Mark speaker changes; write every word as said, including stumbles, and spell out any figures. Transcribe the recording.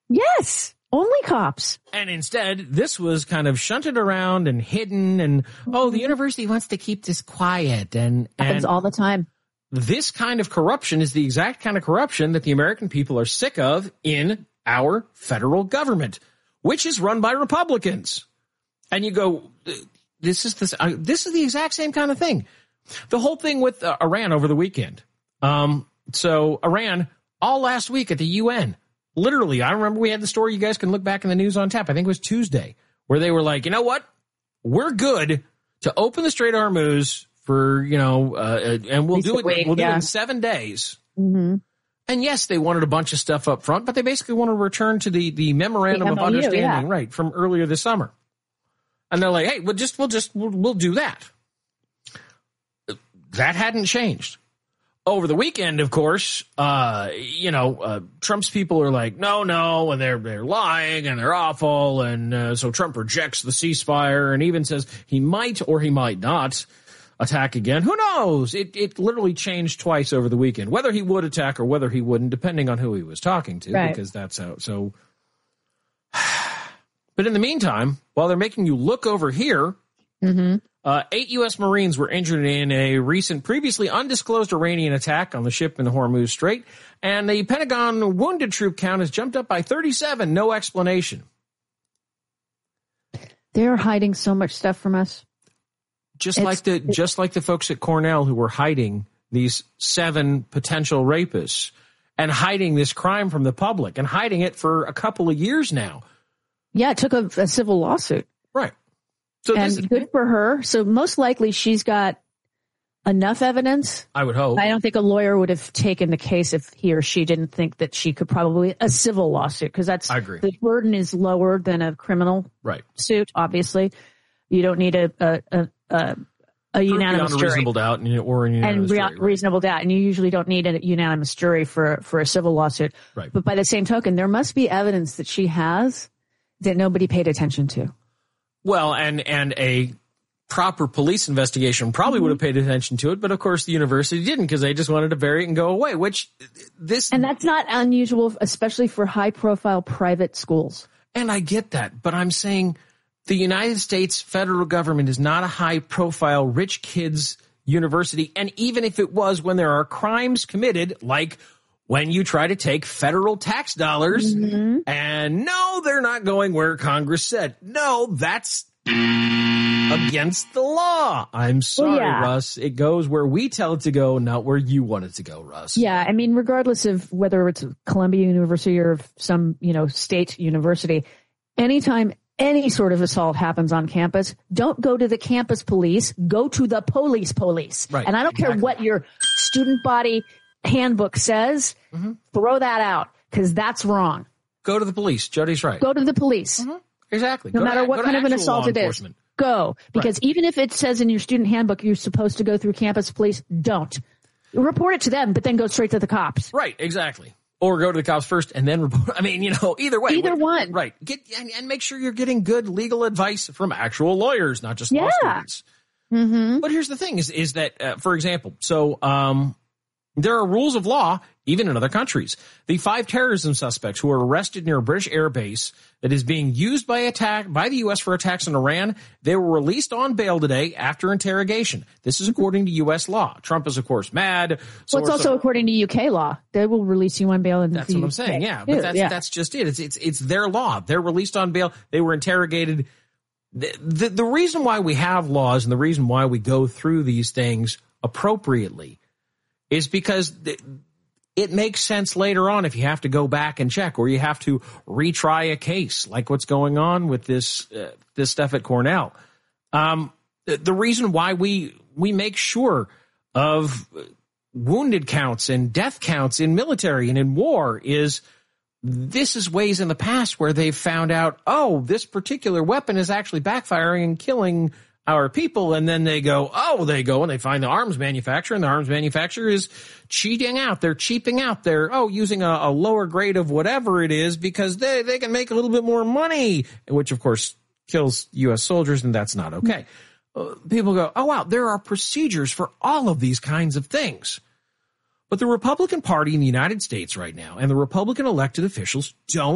Speaker 1: Yes. Only cops.
Speaker 2: And instead, this was kind of shunted around and hidden. And, oh, the university wants to keep this quiet. And,
Speaker 1: Happens
Speaker 2: and
Speaker 1: all the time.
Speaker 2: This kind of corruption is the exact kind of corruption that the American people are sick of in our federal government, which is run by Republicans. And you go, this is this, uh, this is the exact same kind of thing. The whole thing with uh, Iran over the weekend. Um, so Iran all last week at the U N. Literally, I remember we had the story. You guys can look back in the news on tap. I think it was Tuesday, where they were like, you know what? We're good to open the Strait of Hormuz for, you know, uh, and we'll do it.
Speaker 1: Week,
Speaker 2: we'll
Speaker 1: yeah.
Speaker 2: do it in seven days.
Speaker 1: Mm-hmm.
Speaker 2: And yes, they wanted a bunch of stuff up front, but they basically want to return to the, the memorandum
Speaker 1: The
Speaker 2: of
Speaker 1: M O U,
Speaker 2: understanding,
Speaker 1: yeah.
Speaker 2: right, from earlier this summer. And they're like, hey, we'll just, we'll just, we'll, we'll do that. That hadn't changed. Over the weekend, of course, uh, you know, uh, Trump's people are like, no, no, and they're they're lying and they're awful. And uh, so Trump rejects the ceasefire and even says he might or he might not attack again. Who knows? It it literally changed twice over the weekend, whether he would attack or whether he wouldn't, depending on who he was talking to,
Speaker 1: right.
Speaker 2: because that's how. So, but in the meantime, while they're making you look over here,
Speaker 1: Mm-hmm.
Speaker 2: Uh, eight U S Marines were injured in a recent previously undisclosed Iranian attack on the ship in the Hormuz Strait, and the Pentagon wounded troop count has jumped up by thirty-seven. No explanation.
Speaker 1: They're hiding so much stuff from us.
Speaker 2: Just
Speaker 1: It's,
Speaker 2: like the just like the folks at Cornell who were hiding these seven potential rapists and hiding this crime from the public and hiding it for a couple of years now.
Speaker 1: Yeah, it took a, a civil lawsuit.
Speaker 2: Right. So
Speaker 1: and
Speaker 2: this,
Speaker 1: good for her. So most likely she's got enough evidence.
Speaker 2: I would hope.
Speaker 1: I don't think a lawyer would have taken the case if he or she didn't think that she could probably a civil lawsuit, because that's
Speaker 2: I agree.
Speaker 1: The burden is lower than a criminal
Speaker 2: right.
Speaker 1: suit. Obviously, you don't need a a a, a, a unanimous
Speaker 2: Beyond a
Speaker 1: jury
Speaker 2: reasonable doubt or a unanimous
Speaker 1: and rea-
Speaker 2: jury, right.
Speaker 1: reasonable doubt, and you usually don't need a unanimous jury for for a civil lawsuit.
Speaker 2: Right.
Speaker 1: But by the same token, there must be evidence that she has that nobody paid attention to.
Speaker 2: Well, and and a proper police investigation probably mm-hmm. would have paid attention to it, but of course the university didn't because they just wanted to bury it and go away, which this...
Speaker 1: And that's not unusual, especially for high-profile private schools.
Speaker 2: And I get that, but I'm saying the United States federal government is not a high-profile rich kids university, and even if it was, when there are crimes committed, like when you try to take federal tax dollars, mm-hmm. and no, they're not going where Congress said. No, that's against the law. I'm sorry, well, yeah. Russ. It goes where we tell it to go, not where you want it to go, Russ.
Speaker 1: Yeah, I mean, regardless of whether it's Columbia University or some, you know, state university, anytime any sort of assault happens on campus, don't go to the campus police, go to the police police.
Speaker 2: Right,
Speaker 1: and I don't
Speaker 2: exactly.
Speaker 1: care what your student body handbook says, mm-hmm. throw that out, because that's wrong.
Speaker 2: Go to the police. Jody's right.
Speaker 1: Go to the police.
Speaker 2: Mm-hmm. Exactly.
Speaker 1: No
Speaker 2: go
Speaker 1: matter
Speaker 2: to,
Speaker 1: what kind of an assault it is. Go. Because right. even if it says in your student handbook you're supposed to go through campus police, don't. Report it to them, but then go straight to the cops.
Speaker 2: Right, exactly. Or go to the cops first and then report. I mean, you know, either way.
Speaker 1: Either one.
Speaker 2: Right. Get and, and make sure you're getting good legal advice from actual lawyers, not just
Speaker 1: yeah.
Speaker 2: law students.
Speaker 1: Mm-hmm.
Speaker 2: But here's the thing is, is that, uh, for example, so um, there are rules of law even in other countries. The five terrorism suspects who were arrested near a British air base that is being used by attack by the U S for attacks in Iran, they were released on bail today after interrogation. This is according to U S law. Trump is, of course, mad.
Speaker 1: Well, it's also according to U K law. They will release you on bail. In
Speaker 2: that's
Speaker 1: the
Speaker 2: what I'm
Speaker 1: U K
Speaker 2: saying. Yeah, but
Speaker 1: too.
Speaker 2: that's
Speaker 1: yeah.
Speaker 2: that's just it. It's it's it's their law. They're released on bail. They were interrogated. The, the, the reason why we have laws and the reason why we go through these things appropriately is because the, it makes sense later on if you have to go back and check or you have to retry a case like what's going on with this uh, this stuff at Cornell. Um, the, the reason why we we make sure of wounded counts and death counts in military and in war is this is ways in the past where they've found out, oh, this particular weapon is actually backfiring and killing our people, and then they go, oh, they go and they find the arms manufacturer, and the arms manufacturer is cheating out. They're cheaping out. They're, oh, using a, a lower grade of whatever it is because they, they can make a little bit more money, which, of course, kills U S soldiers, and that's not okay. Uh, people go, oh, wow, there are procedures for all of these kinds of things. But the Republican Party in the United States right now and the Republican elected officials don't